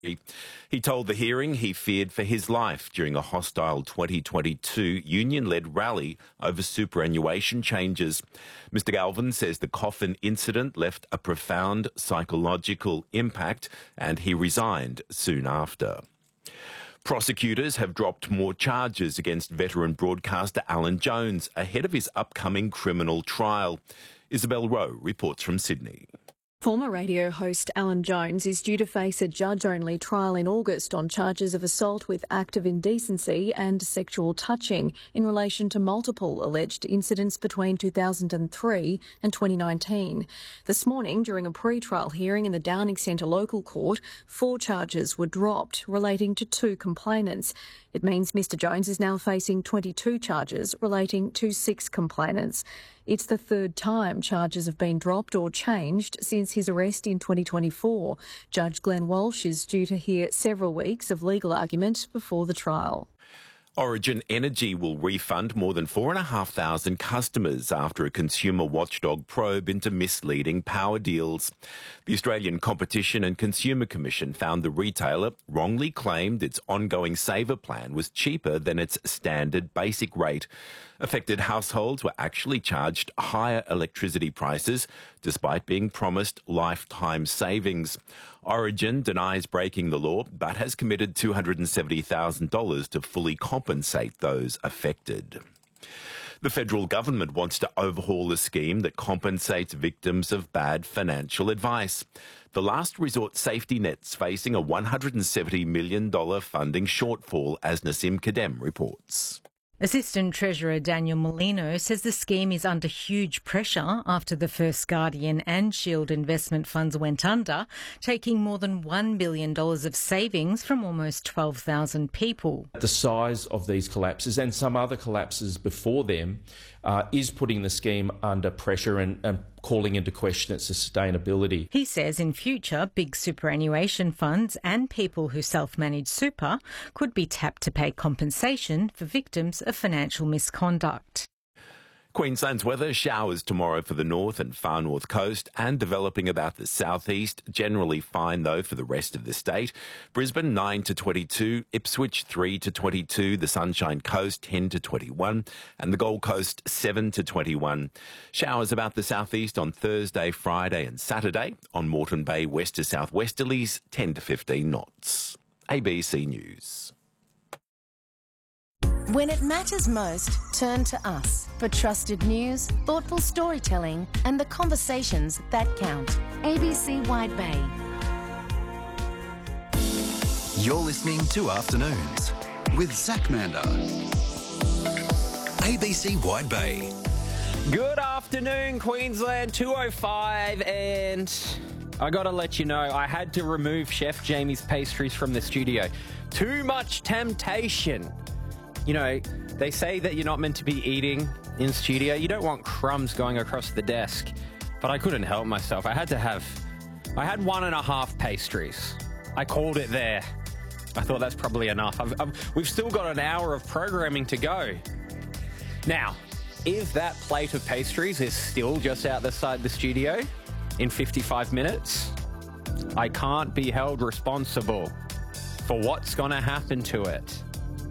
He told the hearing he feared for his life during a hostile 2022 union-led rally over superannuation changes. Mr Galvin says the coffin incident left a profound psychological impact and he resigned soon after. Prosecutors have dropped more charges against veteran broadcaster Alan Jones ahead of his upcoming criminal trial. Isabel Rowe reports from Sydney. Former radio host Alan Jones is due to face a judge-only trial in August on charges of assault with act of indecency and sexual touching in relation to multiple alleged incidents between 2003 and 2019. This morning, during a pre-trial hearing in the Downing Centre local court, 4 charges were dropped relating to 2 complainants. It means Mr Jones is now facing 22 charges relating to 6 complainants. It's the 3rd time charges have been dropped or changed since his arrest in 2024. Judge Glenn Walsh is due to hear several weeks of legal argument before the trial. Origin Energy will refund more than 4,500 customers after a consumer watchdog probe into misleading power deals. The Australian Competition and Consumer Commission found the retailer wrongly claimed its ongoing saver plan was cheaper than its standard basic rate. Affected households were actually charged higher electricity prices despite being promised lifetime savings. Origin denies breaking the law but has committed $270,000 to fully compensate those affected. The federal government wants to overhaul a scheme that compensates victims of bad financial advice. The last resort safety net's facing a $170 million funding shortfall, as Nassim Kadem reports. Assistant Treasurer Daniel Molino says the scheme is under huge pressure after the First Guardian and Shield investment funds went under, taking more than $1 billion of savings from almost 12,000 people. The size of these collapses and some other collapses before them is putting the scheme under pressure and calling into question its sustainability. He says in future, big superannuation funds and people who self-manage super could be tapped to pay compensation for victims of financial misconduct. Queensland's weather, showers tomorrow for the north and far north coast and developing about the southeast. Generally fine though for the rest of the state. Brisbane 9 to 22, Ipswich 3 to 22, the Sunshine Coast 10 to 21 and the Gold Coast 7 to 21. Showers about the southeast on Thursday, Friday and Saturday. On Moreton Bay west to southwesterlies 10 to 15 knots. ABC News. When it matters most, turn to us for trusted news, thoughtful storytelling and the conversations that count. ABC Wide Bay. You're listening to Afternoons with Zach Mander. ABC Wide Bay. Good afternoon, Queensland, 2:05, and I got to let you know, I had to remove Chef Jamie's pastries from the studio. Too much temptation. You know, they say that you're not meant to be eating in studio. You don't want crumbs going across the desk. But I couldn't help myself. I had 1.5 pastries. I called it there. I thought that's probably enough. We've still got an hour of programming to go. Now, if that plate of pastries is still just outside the studio in 55 minutes, I can't be held responsible for what's going to happen to it.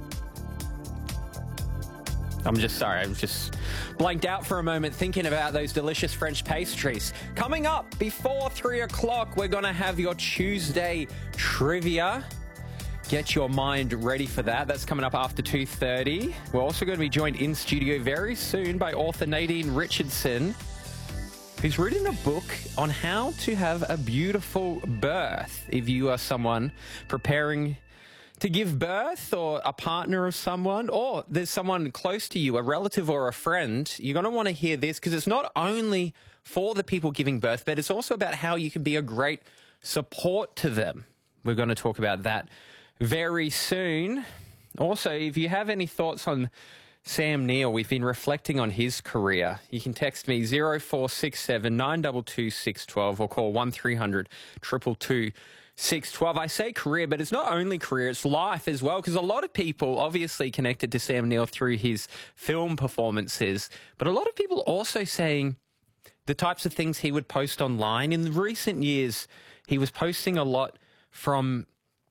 I'm just sorry, I was just blanked out for a moment thinking about those delicious French pastries. Coming up before 3 o'clock, we're going to have your Tuesday trivia. Get your mind ready for that. That's coming up after 2:30. We're also going to be joined in studio very soon by author Nadine Richardson, who's written a book on how to have a beautiful birth. If you are someone preparing to give birth, or a partner of someone, or there's someone close to you, a relative or a friend, you're going to want to hear this because it's not only for the people giving birth, but it's also about how you can be a great support to them. We're going to talk about that very soon. Also, if you have any thoughts on Sam Neill, we've been reflecting on his career. You can text me 0467 922 612 or call 1300 222 612. I say career, but it's not only career, it's life as well, because a lot of people obviously connected to Sam Neill through his film performances, but a lot of people also saying the types of things he would post online. In the recent years, he was posting a lot from